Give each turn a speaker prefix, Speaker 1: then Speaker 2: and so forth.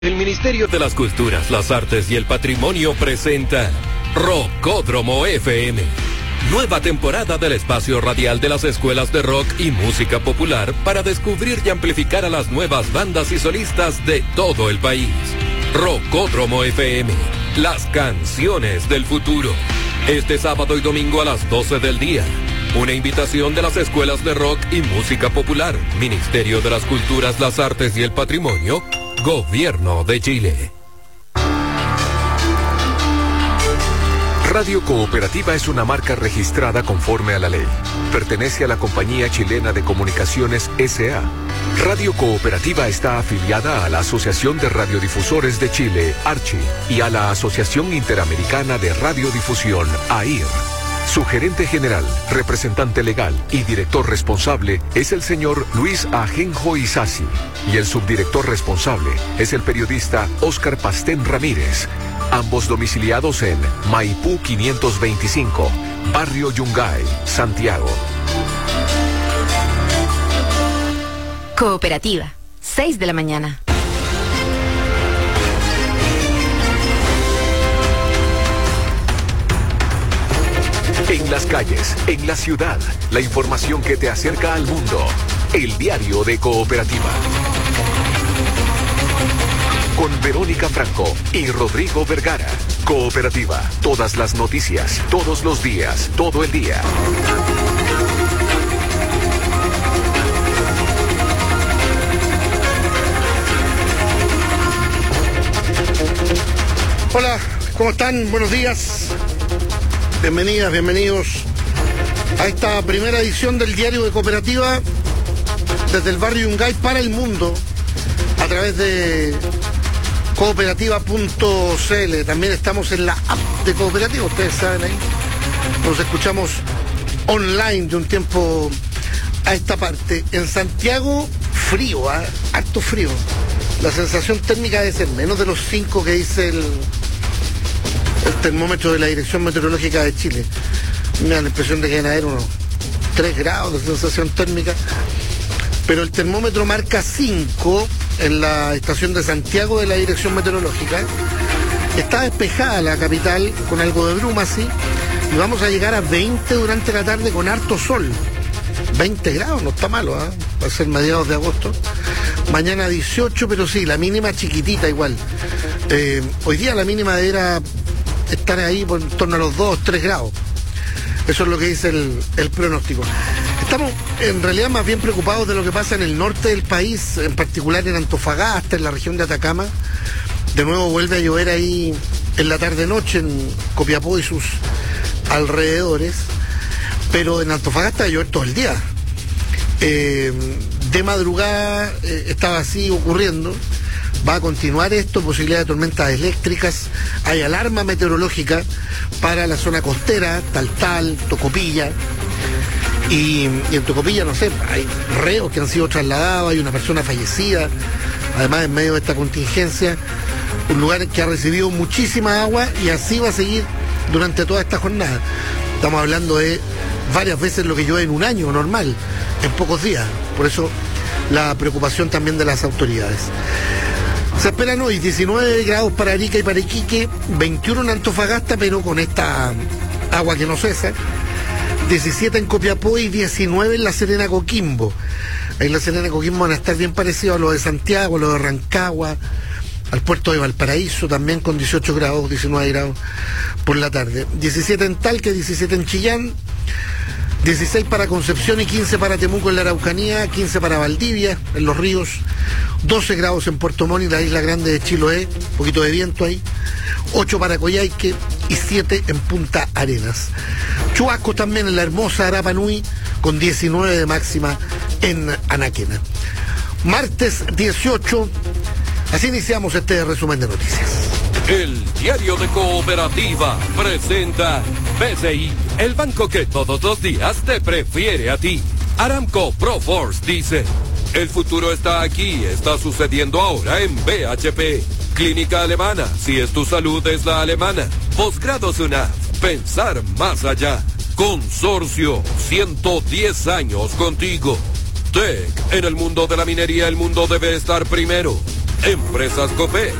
Speaker 1: El Ministerio de las Culturas, las Artes y el Patrimonio presenta Rockódromo FM. Nueva temporada del espacio radial de las escuelas de rock y música popular para descubrir y amplificar a las nuevas bandas y solistas de todo el país. Rockódromo FM, las canciones del futuro. Este sábado y domingo a las 12 del día. Una invitación de las escuelas de rock y música popular, Ministerio de las Culturas, las Artes y el Patrimonio, Gobierno de Chile.
Speaker 2: Radio Cooperativa es una marca registrada conforme a la ley. Pertenece a la Compañía Chilena de Comunicaciones S.A. Radio Cooperativa está afiliada a la Asociación de Radiodifusores de Chile, ARCHI, y a la Asociación Interamericana de Radiodifusión, AIR. Su gerente general, representante legal y director responsable es el señor Luis Ajenjo Isasi, y el subdirector responsable es el periodista Óscar Pastén Ramírez, ambos domiciliados en Maipú 525, Barrio Yungay, Santiago.
Speaker 3: Cooperativa, 6 de la mañana.
Speaker 2: En las calles, en la ciudad, la información que te acerca al mundo. El diario de Cooperativa. Con Verónica Franco y Rodrigo Vergara. Cooperativa, todas las noticias, todos los días, todo el día.
Speaker 4: Hola, ¿cómo están? Buenos días. Bienvenidas, bienvenidos a esta primera edición del Diario de Cooperativa desde el barrio Yungay para el mundo a través de cooperativa.cl. También estamos en la app de Cooperativa, ustedes saben ahí. Nos escuchamos online de un tiempo a esta parte. En Santiago, frío, harto frío. La sensación térmica debe ser menos de los 5 que dice el termómetro de la Dirección Meteorológica de Chile. Me da la impresión de que deben haber unos 3 grados de sensación térmica, pero el termómetro marca 5 en la estación de Santiago de la Dirección Meteorológica. Está despejada la capital con algo de bruma, sí, y vamos a llegar a 20 durante la tarde con harto sol. 20 grados, no está malo, va a ser mediados de agosto. Mañana 18, pero sí, la mínima chiquitita igual. Hoy día la mínima era estar ahí por en torno a los 2-3 grados. Eso es lo que dice el pronóstico. Estamos en realidad más bien preocupados de lo que pasa en el norte del país, en particular en Antofagasta, en la región de Atacama. De nuevo vuelve a llover ahí en la tarde-noche, en Copiapó y sus alrededores. Pero en Antofagasta va a llover todo el día. De madrugada estaba así ocurriendo. Va a continuar esto, posibilidad de tormentas eléctricas. Hay alarma meteorológica para la zona costera, Taltal, Tocopilla. Y en Tocopilla, no sé, hay reos que han sido trasladados, hay una persona fallecida. Además, en medio de esta contingencia, un lugar que ha recibido muchísima agua y así va a seguir durante toda esta jornada. Estamos hablando de varias veces lo que llueve en un año normal, en pocos días. Por eso la preocupación también de las autoridades. Se esperan hoy 19 grados para Arica y para Iquique, 21 en Antofagasta, pero con esta agua que no cesa, 17 en Copiapó y 19 en La Serena, Coquimbo. Ahí en La Serena, Coquimbo van a estar bien parecidos a los de Santiago, a los de Rancagua, al puerto de Valparaíso, también con 18 grados, 19 grados por la tarde. 17 en Talca, 17 en Chillán, 16 para Concepción y 15 para Temuco en la Araucanía, 15 para Valdivia, en Los Ríos, 12 grados en Puerto Montt y la isla grande de Chiloé, un poquito de viento ahí, 8 para Coyhaique y 7 en Punta Arenas. Chubascos también en la hermosa Rapa Nui, con 19 de máxima en Anaquena. Martes 18, así iniciamos este resumen de noticias.
Speaker 1: El Diario de Cooperativa presenta BCI, el banco que todos los días te prefiere a ti. Aramco Proforce dice: el futuro está aquí, está sucediendo ahora en BHP. Clínica Alemana, si es tu salud es la alemana. Posgrado SUNAF, pensar más allá. Consorcio, 110 años contigo. TEC, en el mundo de la minería el mundo debe estar primero. Empresas Copec,